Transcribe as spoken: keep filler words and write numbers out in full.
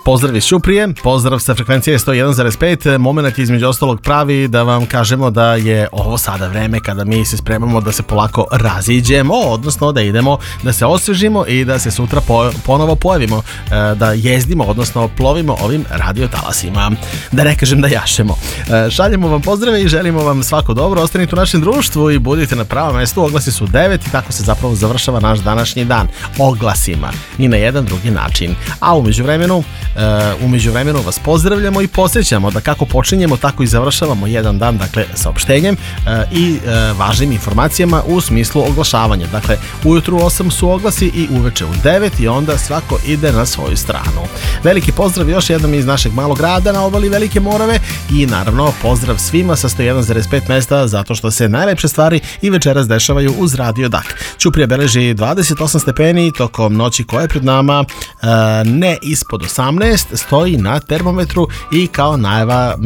Pozdrav iz Ćuprije, pozdrav sa frekvencije sto jedan zarez pet. Moment je između ostalog pravi da vam kažemo da je ovo sada vreme kada mi se spremamo da se polako raziđemo, odnosno da idemo da se osvežimo i da se sutra po, ponovo pojavimo, da jezdimo, odnosno plovimo ovim radiotalasima. Da ne kažem da jašemo. Šaljemo vam pozdrave i želimo vam svako dobro. Ostanite u našem društvu i budite na pravom mestu. Oglasi su devet i tako se zapravo završava naš današnji dan. Oglasima. Ni na jedan drugi način. A u međuvremenu Uh, u međuvremenu vas pozdravljamo i podsjećamo da kako počinjemo tako i završavamo jedan dan, dakle saopštenjem uh, i uh, važnim informacijama u smislu oglašavanja. Dakle, ujutru u osam su oglasi i uveče u devet i onda svako ide na svoju stranu. Veliki pozdrav još jednom iz našeg malog grada na obali Velike Morave i naravno pozdrav svima sa sto jedan zarez pet mesta zato što se najlepše stvari i večeras dešavaju uz Radio Dak. Ćuprija beleži dvadeset osam stepeni tokom noći koja je pred nama, uh, ne ispod osamnaest, stoji na termometru i kao najava